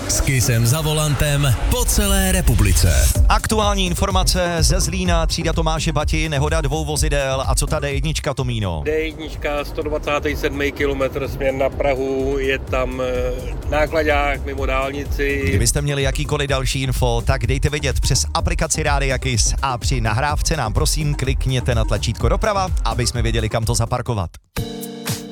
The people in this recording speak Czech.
S Kissem za volantem po celé republice. Aktuální informace ze Zlína, třída Tomáše Bati, nehoda 2 vozidel. A co ta D1, Tomíno? D1, 127. kilometr směr na Prahu, je tam nákladák mimo dálnici. Kdybyste měli jakýkoliv další info, tak dejte vědět přes aplikaci Rádia Kiss a při nahrávce nám prosím klikněte na tlačítko doprava, aby jsme věděli, kam to zaparkovat.